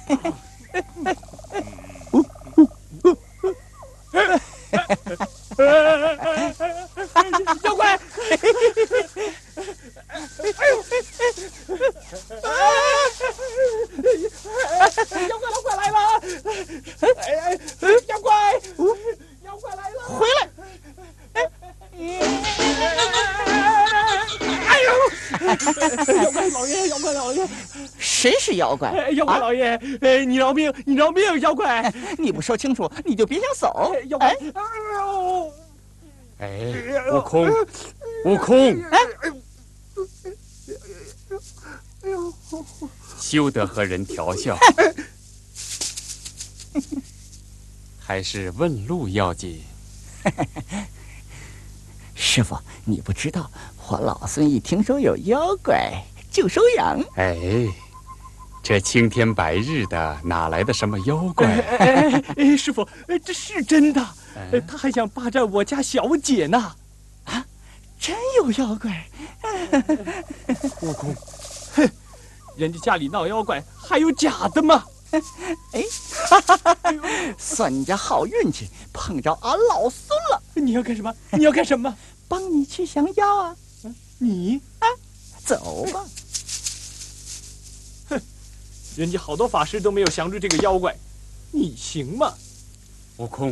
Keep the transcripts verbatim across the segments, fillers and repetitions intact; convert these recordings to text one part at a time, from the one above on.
妖怪！哎呦！妖怪，妖怪来了！哎哎，妖怪！妖怪来了！ 回来！ 哎呦！妖怪老爷，妖怪老爷！ 谁是妖怪？ 妖怪老爷，哎，你饶命！你饶命！妖怪！ 你不说清楚，你就别想走。 妖怪！哎呦！ 哎，悟空，悟空！ 哎呦！ 休得和人调笑，还是问路要紧。 师傅，你不知道，我老孙一听说有妖怪就收养。 哎，这青天白日的，哪来的什么妖怪？ 哎哎哎，师傅，这是真的。哎、他还想霸占我家小姐呢。 啊，真有妖怪！ 悟空，哼，人家家里闹妖怪，还有假的吗？ 哎，算你家好运气，碰着俺老孙了。 你要干什么？你要干什么？ 帮你去降妖啊！ 你啊，走吧。 哼，人家好多法师都没有降住这个妖怪，你行吗？ 悟空，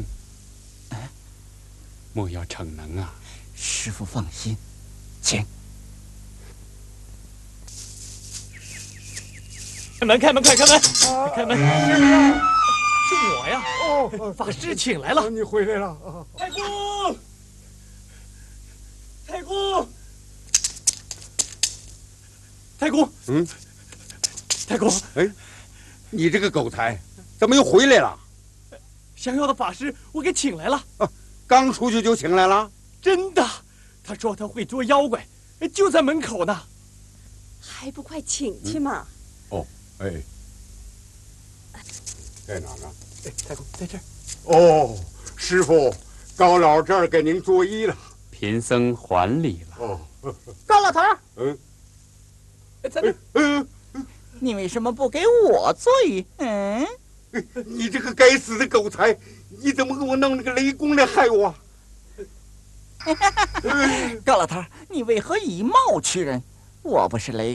莫要逞能啊！ 师傅放心，请。 开门，开门，快开门！啊、开门！是我呀！哦，法师请来了。 哦、你回来了。 啊、太公，太公，太公， 嗯， 太公， 哎，你这个狗才，怎么又回来了？ 降妖的法师，我给请来了。 啊，刚出去就请来了？ 真的，他说他会捉妖怪，就在门口呢。 还不快请去嘛！ 嗯、哦，哎，在哪呢？ 哎，太公在这儿。 哦，师傅，高老这儿给您作揖了。 贫僧还礼了。 哦， 高老头， 嗯， 在那。 嗯， 你为什么不给我作揖？嗯， 你这个该死的狗才，你怎么给我弄那个雷公来害我？ 高老头，你为何以貌取人？我不是雷